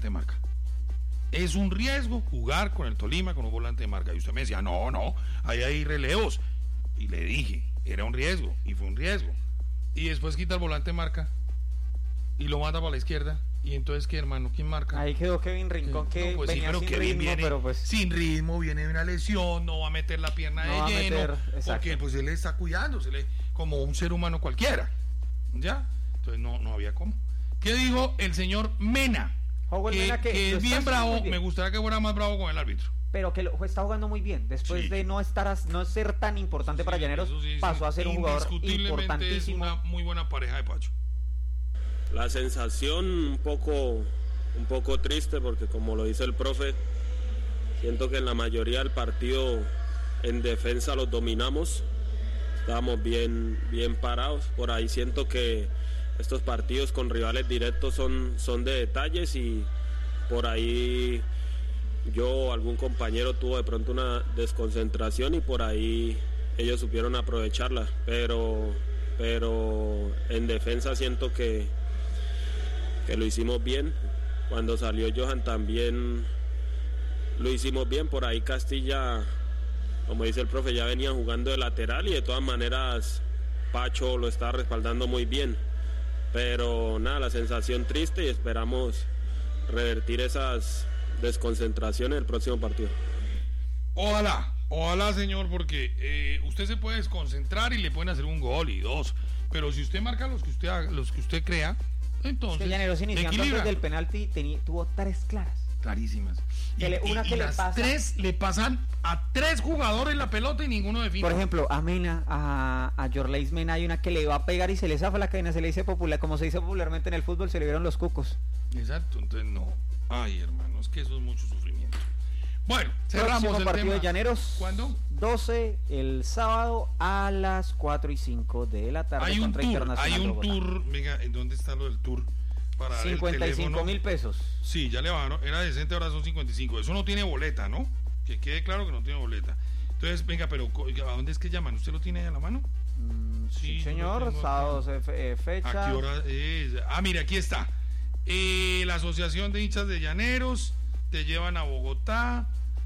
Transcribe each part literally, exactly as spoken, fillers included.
de marca. Es un riesgo jugar con el Tolima con un volante de marca. Y usted me decía, no, no, ahí hay relevos. Y le dije, era un riesgo, y fue un riesgo. Y después quita el volante de marca y lo manda para la izquierda. Y entonces, ¿qué, hermano? ¿Quién marca? Ahí quedó Kevin Rincón, que no, pues venía sí, pero sin Kevin ritmo, viene, pero pues... sin ritmo, viene de una lesión, no va a meter la pierna no de va a lleno, meter, porque pues él está cuidando, se le, como un ser humano cualquiera, ¿ya? Entonces no, no había cómo. ¿Qué dijo el señor Mena? Howell que, Mena que, que es bien bravo, bien. Me gustaría que fuera más bravo con el árbitro. Pero que lo, está jugando muy bien. Después sí. de no estar no ser tan importante sí, para Llaneros, sí, pasó a ser un jugador importantísimo. Es una muy buena pareja de Pacho. La sensación un poco, un poco triste porque, como lo dice el profe, siento que en la mayoría del partido en defensa los dominamos. Estábamos bien, bien parados. Por ahí siento que estos partidos con rivales directos son, son de detalles, y por ahí yo o algún compañero tuvo de pronto una desconcentración y por ahí ellos supieron aprovecharla, pero, pero en defensa siento que, que lo hicimos bien. Cuando salió Johan también lo hicimos bien. Por ahí Castilla, como dice el profe, ya venía jugando de lateral y de todas maneras Pacho lo está respaldando muy bien. Pero nada, la sensación triste, y esperamos revertir esas desconcentraciones en el próximo partido. Ojalá, ojalá, señor, porque eh, usted se puede desconcentrar y le pueden hacer un gol y dos, pero si usted marca los que usted los que usted crea, entonces que Llaneros iniciando antes del penalti tenía, tuvo tres claras. Clarísimas. Y, le, una y, que y le las pasa, tres le pasan a tres jugadores la pelota y ninguno define. Por ejemplo, a Mena, a, a Yorleis Mena, hay una que le va a pegar y se le zafa la cadena, se le dice popular, como se dice popularmente en el fútbol, se le vieron los cucos. Exacto, entonces no. Ay, hermano, es que eso es mucho sufrimiento. Bueno, cerramos Próximo el partido tema. De Llaneros. ¿Cuándo? doce el sábado a las cuatro y cinco de la tarde. Hay un contra tour, Internacional hay un Bogotá. tour, venga, ¿en dónde está lo del tour? Para cincuenta y cinco mil pesos. Sí, ya le bajaron, era decente, ahora son cincuenta y cinco. Eso no tiene boleta, ¿no? Que quede claro que no tiene boleta. Entonces, venga, pero ¿a dónde es que llaman? ¿Usted lo tiene ahí a la mano? Mm, sí, sí, señor, sábado eh, fecha. ¿A qué hora es? Ah, mire, aquí está. Eh, la Asociación de Hinchas de Llaneros te llevan a Bogotá,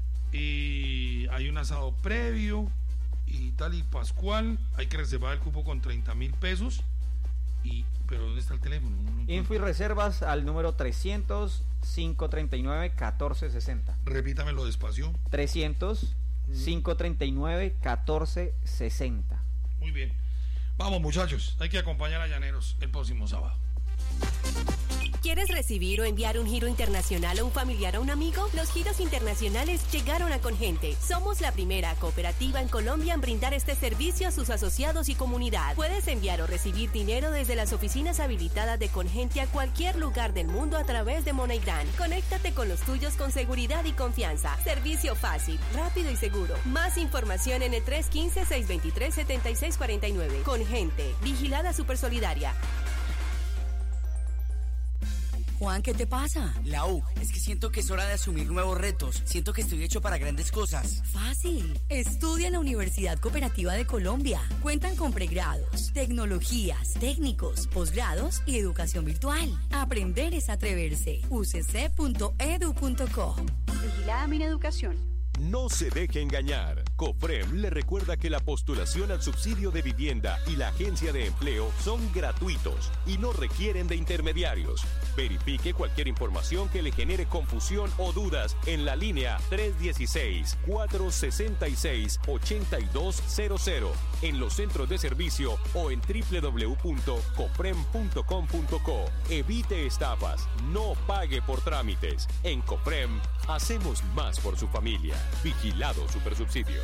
y hay un asado previo y tal, y Pascual, hay que reservar el cupo con treinta mil pesos. Y, pero ¿dónde está el teléfono? No, no, Info y reservas al número trescientos, cinco treinta y nueve, catorce sesenta. Repítamelo despacio. trescientos, cinco treinta y nueve, catorce sesenta. Muy bien. Vamos, muchachos, hay que acompañar a Llaneros el próximo sábado. ¿Quieres recibir o enviar un giro internacional a un familiar o un amigo? Los giros internacionales llegaron a Congente. Somos la primera cooperativa en Colombia en brindar este servicio a sus asociados y comunidad. Puedes enviar o recibir dinero desde las oficinas habilitadas de Congente a cualquier lugar del mundo a través de MoneyGram. Conéctate con los tuyos con seguridad y confianza. Servicio fácil, rápido y seguro. Más información en el tres uno cinco, seis dos tres, siete seis cuatro nueve. Congente, vigilada Supersolidaria. Juan, ¿qué te pasa? Lau, es que siento que es hora de asumir nuevos retos. Siento que estoy hecho para grandes cosas. Fácil. Estudia en la Universidad Cooperativa de Colombia. Cuentan con pregrados, tecnologías, técnicos, posgrados y educación virtual. Aprender es atreverse. u c c punto e d u punto co. Vigilada Mineducación. No se deje engañar. COFREM le recuerda que la postulación al subsidio de vivienda y la agencia de empleo son gratuitos y no requieren de intermediarios. Verifique cualquier información que le genere confusión o dudas en la línea tres uno seis, cuatro seis seis, ocho dos cero cero, en los centros de servicio o en doble u doble u doble u punto cofrem punto com punto co. Evite estafas, no pague por trámites. En COFREM hacemos más por su familia. Vigilado Supersubsidio.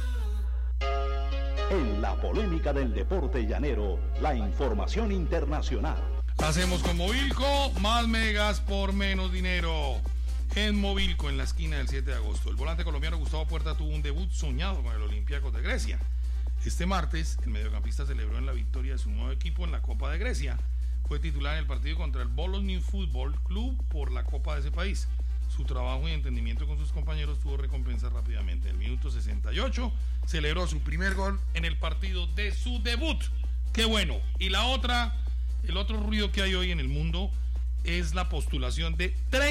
En la polémica del deporte llanero, la información internacional. Hacemos con Movilco, más megas por menos dinero. En Movilco, en la esquina del siete de agosto, el volante colombiano Gustavo Puerta tuvo un debut soñado con el Olympiacos de Grecia. Este martes, el mediocampista celebró en la victoria de su nuevo equipo en la Copa de Grecia. Fue titular en el partido contra el Bologna Football Club por la Copa de ese país. Su trabajo y entendimiento con sus compañeros tuvo recompensa rápidamente. En el minuto sesenta y ocho celebró su primer gol en el partido de su debut. ¡Qué bueno! Y la otra, el otro ruido que hay hoy en el mundo es la postulación de